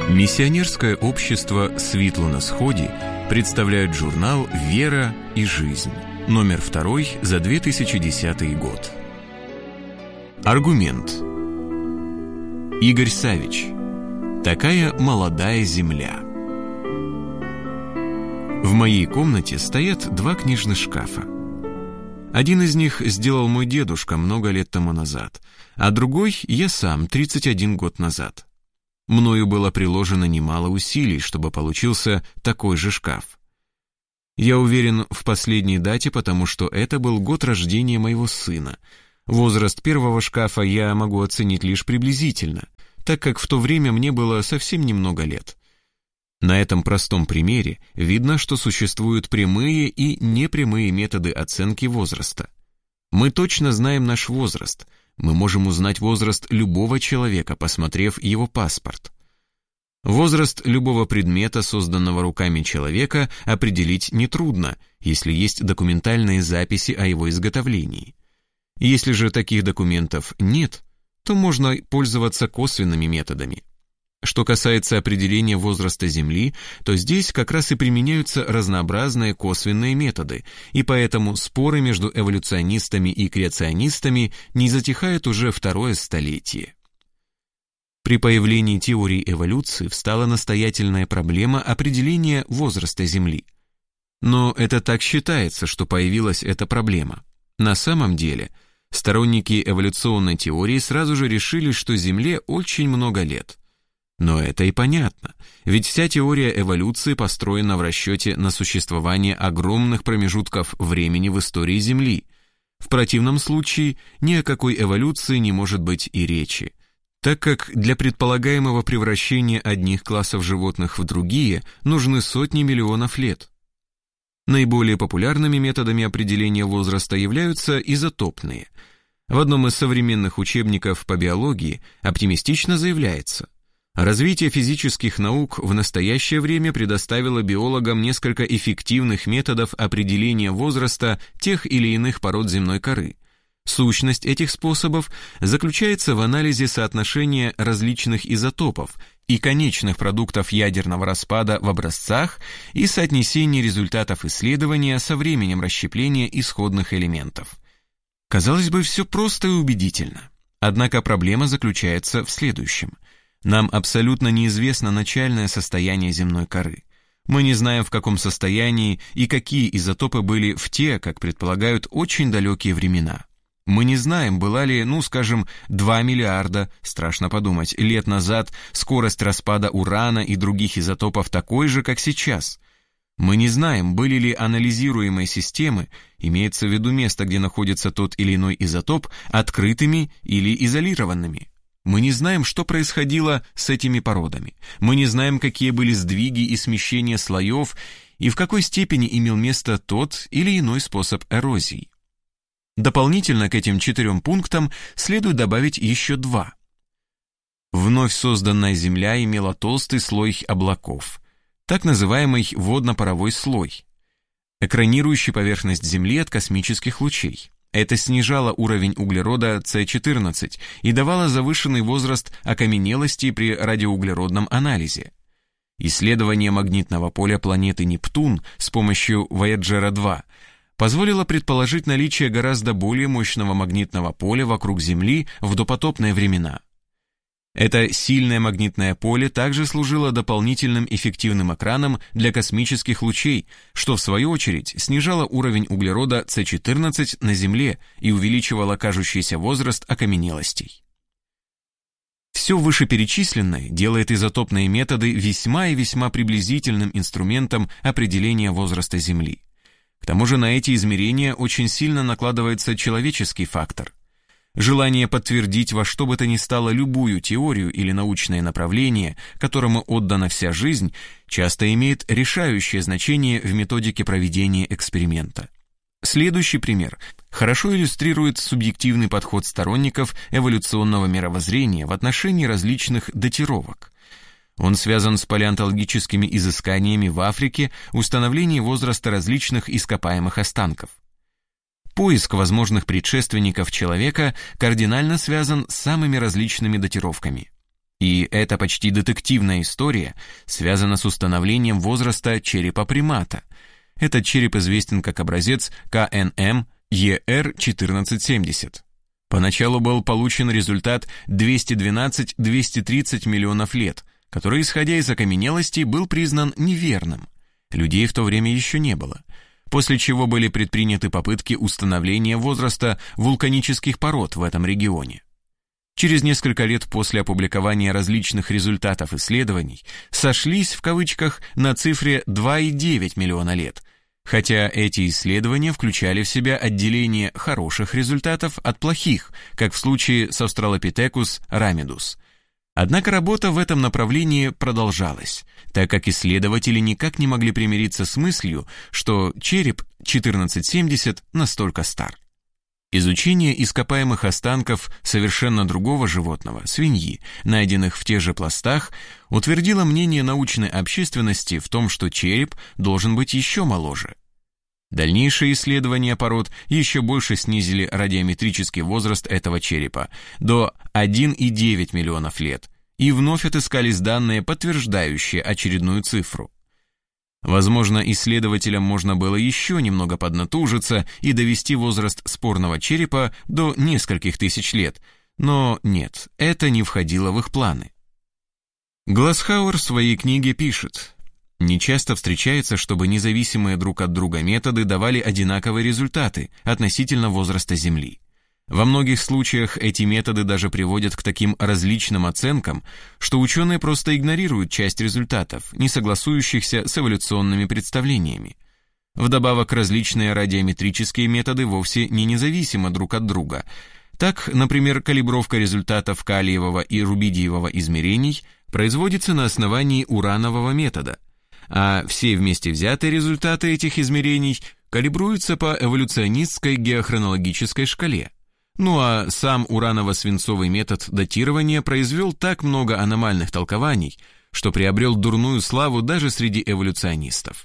Миссионерское общество «Світло на Сході» представляет журнал «Вера и жизнь», номер 2 за 2010 год. Аргумент. Игорь Савич. Такая молодая земля. В моей комнате стоят 2 книжных шкафа. Один из них сделал мой дедушка много лет тому назад, а другой я сам 31 год назад. Мною было приложено немало усилий, чтобы получился такой же шкаф. Я уверен в последней дате, потому что это был год рождения моего сына. Возраст первого шкафа я могу оценить лишь приблизительно, так как в то время мне было совсем немного лет. На этом простом примере видно, что существуют прямые и непрямые методы оценки возраста. Мы точно знаем наш возраст. Мы можем узнать возраст любого человека, посмотрев его паспорт. Возраст любого предмета, созданного руками человека, определить нетрудно, если есть документальные записи о его изготовлении. Если же таких документов нет, то можно пользоваться косвенными методами. Что касается определения возраста Земли, то здесь как раз и применяются разнообразные косвенные методы, и поэтому споры между эволюционистами и креационистами не затихают уже 2-е столетие. При появлении теории эволюции встала настоятельная проблема определения возраста Земли. Но это так считается, что появилась эта проблема. На самом деле, сторонники эволюционной теории сразу же решили, что Земле очень много лет. Но это и понятно, ведь вся теория эволюции построена в расчете на существование огромных промежутков времени в истории Земли. В противном случае ни о какой эволюции не может быть и речи, так как для предполагаемого превращения одних классов животных в другие нужны сотни миллионов лет. Наиболее популярными методами определения возраста являются изотопные. В одном из современных учебников по биологии оптимистично заявляется: развитие физических наук в настоящее время предоставило биологам несколько эффективных методов определения возраста тех или иных пород земной коры. Сущность этих способов заключается в анализе соотношения различных изотопов и конечных продуктов ядерного распада в образцах и соотнесении результатов исследования со временем расщепления исходных элементов. Казалось бы, все просто и убедительно. Однако проблема заключается в следующем. Нам абсолютно неизвестно начальное состояние земной коры. Мы не знаем, в каком состоянии и какие изотопы были в те, как предполагают, очень далекие времена. Мы не знаем, была ли, 2 миллиарда, страшно подумать, лет назад скорость распада урана и других изотопов такой же, как сейчас. Мы не знаем, были ли анализируемые системы, имеется в виду место, где находится тот или иной изотоп, открытыми или изолированными. Мы не знаем, что происходило с этими породами. Мы не знаем, какие были сдвиги и смещения слоев и в какой степени имел место тот или иной способ эрозии. Дополнительно к этим 4 пунктам следует добавить еще 2. Вновь созданная Земля имела толстый слой облаков, так называемый водно-паровой слой, экранирующий поверхность Земли от космических лучей. Это снижало уровень углерода С14 и давало завышенный возраст окаменелости при радиоуглеродном анализе. Исследование магнитного поля планеты Нептун с помощью Вояджера-2 позволило предположить наличие гораздо более мощного магнитного поля вокруг Земли в допотопные времена. Это сильное магнитное поле также служило дополнительным эффективным экраном для космических лучей, что в свою очередь снижало уровень углерода С14 на Земле и увеличивало кажущийся возраст окаменелостей. Все вышеперечисленное делает изотопные методы весьма и весьма приблизительным инструментом определения возраста Земли. К тому же на эти измерения очень сильно накладывается человеческий фактор. Желание подтвердить во что бы то ни стало любую теорию или научное направление, которому отдана вся жизнь, часто имеет решающее значение в методике проведения эксперимента. Следующий пример хорошо иллюстрирует субъективный подход сторонников эволюционного мировоззрения в отношении различных датировок. Он связан с палеонтологическими изысканиями в Африке, установлением возраста различных ископаемых останков. Поиск возможных предшественников человека кардинально связан с самыми различными датировками. И эта почти детективная история связана с установлением возраста черепа примата. Этот череп известен как образец КНМ ER1470. Поначалу был получен результат 212-230 миллионов лет, который, исходя из окаменелостей, был признан неверным. Людей в то время еще не было. После чего были предприняты попытки установления возраста вулканических пород в этом регионе. Через несколько лет после опубликования различных результатов исследований сошлись в кавычках на цифре 2,9 миллиона лет, хотя эти исследования включали в себя отделение хороших результатов от плохих, как в случае с Australopithecus ramidus. Однако работа в этом направлении продолжалась, так как исследователи никак не могли примириться с мыслью, что череп 1470 настолько стар. Изучение ископаемых останков совершенно другого животного, свиньи, найденных в тех же пластах, утвердило мнение научной общественности в том, что череп должен быть еще моложе. Дальнейшие исследования пород еще больше снизили радиометрический возраст этого черепа до 1,9 миллионов лет, и вновь отыскались данные, подтверждающие очередную цифру. Возможно, исследователям можно было еще немного поднатужиться и довести возраст спорного черепа до нескольких тысяч лет, но нет, это не входило в их планы. Гласхауэр в своей книге пишет: «Нечасто встречается, чтобы независимые друг от друга методы давали одинаковые результаты относительно возраста Земли. Во многих случаях эти методы даже приводят к таким различным оценкам, что ученые просто игнорируют часть результатов, не согласующихся с эволюционными представлениями. Вдобавок, различные радиометрические методы вовсе не независимы друг от друга. Так, например, калибровка результатов калиевого и рубидиевого измерений производится на основании уранового метода, а все вместе взятые результаты этих измерений калибруются по эволюционистской геохронологической шкале. Ну а сам ураново-свинцовый метод датирования произвел так много аномальных толкований, что приобрел дурную славу даже среди эволюционистов.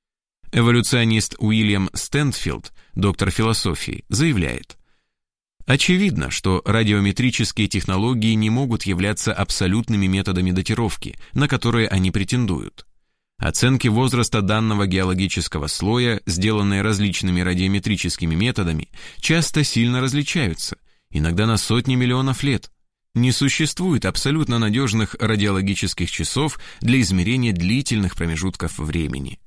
Эволюционист Уильям Стэнфилд, доктор философии, заявляет: «Очевидно, что радиометрические технологии не могут являться абсолютными методами датировки, на которые они претендуют. Оценки возраста данного геологического слоя, сделанные различными радиометрическими методами, часто сильно различаются, иногда на сотни миллионов лет. Не существует абсолютно надежных радиологических часов для измерения длительных промежутков времени».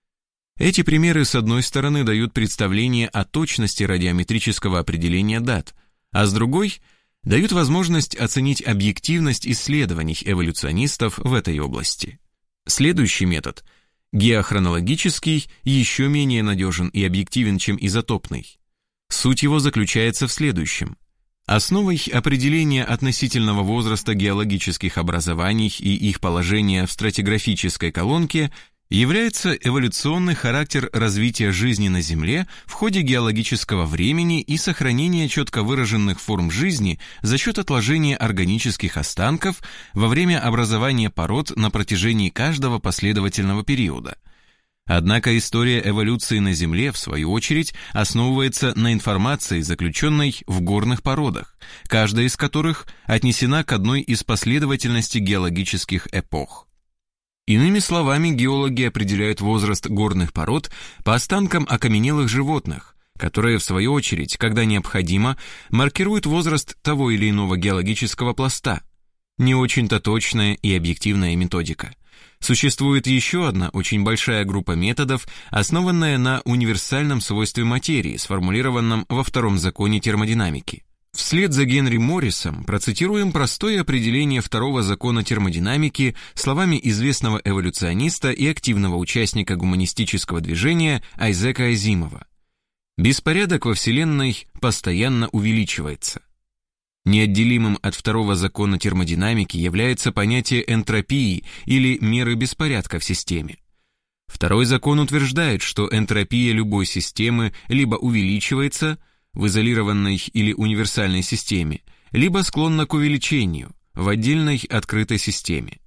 Эти примеры, с одной стороны, дают представление о точности радиометрического определения дат, а с другой – дают возможность оценить объективность исследований эволюционистов в этой области. Следующий метод, геохронологический, еще менее надежен и объективен, чем изотопный. Суть его заключается в следующем. Основой определения относительного возраста геологических образований и их положения в стратиграфической колонке является эволюционный характер развития жизни на Земле в ходе геологического времени и сохранения четко выраженных форм жизни за счет отложения органических останков во время образования пород на протяжении каждого последовательного периода. Однако история эволюции на Земле, в свою очередь, основывается на информации, заключенной в горных породах, каждая из которых отнесена к одной из последовательностей геологических эпох. Иными словами, геологи определяют возраст горных пород по останкам окаменелых животных, которые, в свою очередь, когда необходимо, маркируют возраст того или иного геологического пласта. Не очень-то точная и объективная методика. Существует еще одна очень большая группа методов, основанная на универсальном свойстве материи, сформулированном во втором законе термодинамики. Вслед за Генри Моррисом процитируем простое определение второго закона термодинамики словами известного эволюциониста и активного участника гуманистического движения Айзека Азимова. Беспорядок во Вселенной постоянно увеличивается. Неотделимым от второго закона термодинамики является понятие энтропии или меры беспорядка в системе. Второй закон утверждает, что энтропия любой системы либо увеличивается в изолированной или универсальной системе, либо склонна к увеличению в отдельной открытой системе.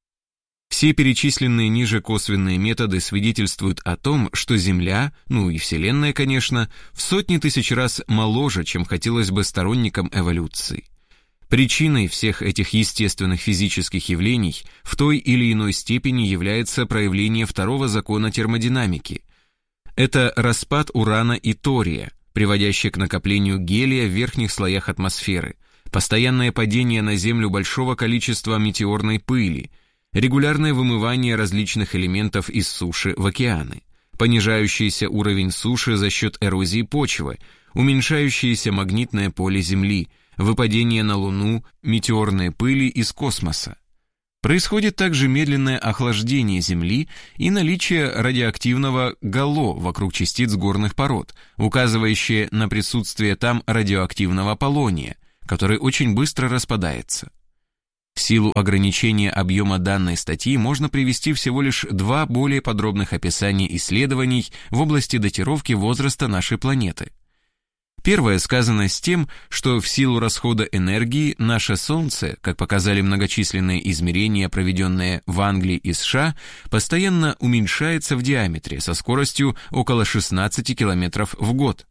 Все перечисленные ниже косвенные методы свидетельствуют о том, что Земля, ну и Вселенная, конечно, в сотни тысяч раз моложе, чем хотелось бы сторонникам эволюции. Причиной всех этих естественных физических явлений в той или иной степени является проявление второго закона термодинамики. Это распад урана и тория, приводящий к накоплению гелия в верхних слоях атмосферы, постоянное падение на Землю большого количества метеорной пыли, регулярное вымывание различных элементов из суши в океаны, понижающийся уровень суши за счет эрозии почвы, уменьшающееся магнитное поле Земли, выпадение на Луну метеорной пыли из космоса. Происходит также медленное охлаждение Земли и наличие радиоактивного гало вокруг частиц горных пород, указывающее на присутствие там радиоактивного полония, который очень быстро распадается. В силу ограничения объема данной статьи можно привести всего лишь два более подробных описания исследований в области датировки возраста нашей планеты. Первое сказано с тем, что в силу расхода энергии наше Солнце, как показали многочисленные измерения, проведенные в Англии и США, постоянно уменьшается в диаметре со скоростью около 16 километров в год.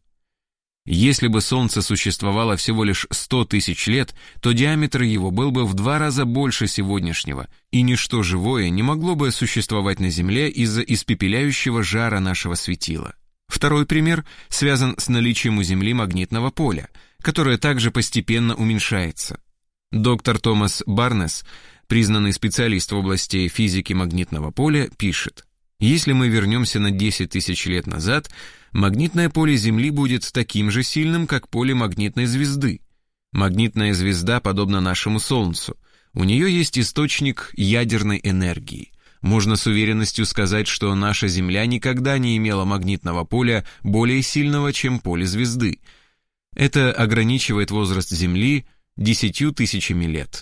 Если бы Солнце существовало всего лишь 100 тысяч лет, то диаметр его был бы в 2 раза больше сегодняшнего, и ничто живое не могло бы существовать на Земле из-за испепеляющего жара нашего светила. Второй пример связан с наличием у Земли магнитного поля, которое также постепенно уменьшается. Доктор Томас Барнес, признанный специалист в области физики магнитного поля, пишет: «Если мы вернемся на 10 тысяч лет назад, магнитное поле Земли будет таким же сильным, как поле магнитной звезды. Магнитная звезда подобна нашему Солнцу. У нее есть источник ядерной энергии. Можно с уверенностью сказать, что наша Земля никогда не имела магнитного поля более сильного, чем поле звезды. Это ограничивает возраст Земли 10 тысячами лет.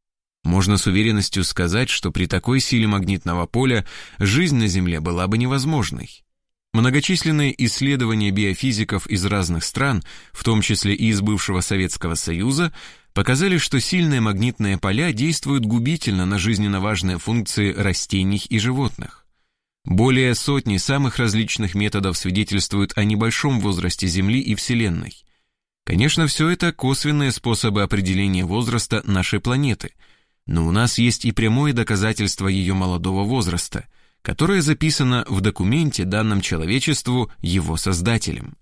Можно с уверенностью сказать, что при такой силе магнитного поля жизнь на Земле была бы невозможной. Многочисленные исследования биофизиков из разных стран, в том числе и из бывшего Советского Союза, показали, что сильные магнитные поля действуют губительно на жизненно важные функции растений и животных. Более сотни самых различных методов свидетельствуют о небольшом возрасте Земли и Вселенной. Конечно, все это косвенные способы определения возраста нашей планеты, но у нас есть и прямое доказательство ее молодого возраста, которое записано в документе, данном человечеству его создателем.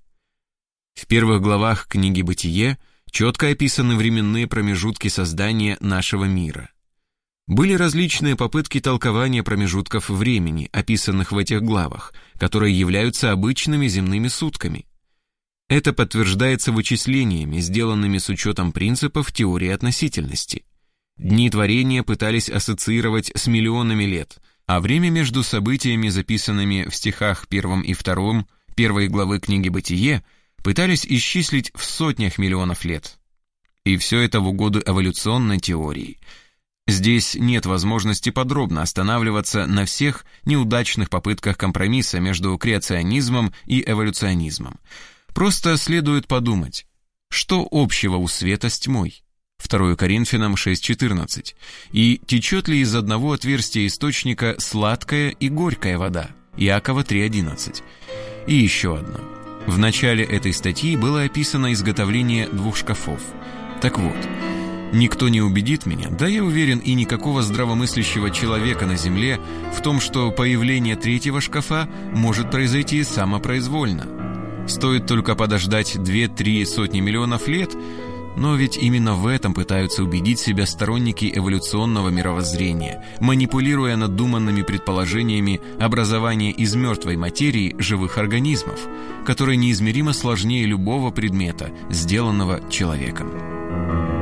В первых главах книги «Бытие» четко описаны временные промежутки создания нашего мира. Были различные попытки толкования промежутков времени, описанных в этих главах, которые являются обычными земными сутками. Это подтверждается вычислениями, сделанными с учетом принципов теории относительности. Дни творения пытались ассоциировать с миллионами лет, а время между событиями, записанными в стихах 1 и 2 первой главы книги «Бытие», пытались исчислить в сотнях миллионов лет. И все это в угоду эволюционной теории. Здесь нет возможности подробно останавливаться на всех неудачных попытках компромисса между креационизмом и эволюционизмом. Просто следует подумать, что общего у света с тьмой? 2 Коринфянам 6:14. И течет ли из одного отверстия источника сладкая и горькая вода? Иакова 3:11. И еще одно. В начале этой статьи было описано изготовление 2 шкафов. Так вот, никто не убедит меня, да я уверен, и никакого здравомыслящего человека на Земле, в том, что появление 3-го шкафа может произойти самопроизвольно. Стоит только подождать 2-3 сотни миллионов лет, но ведь именно в этом пытаются убедить себя сторонники эволюционного мировоззрения, манипулируя надуманными предположениями образования из мертвой материи живых организмов, которые неизмеримо сложнее любого предмета, сделанного человеком.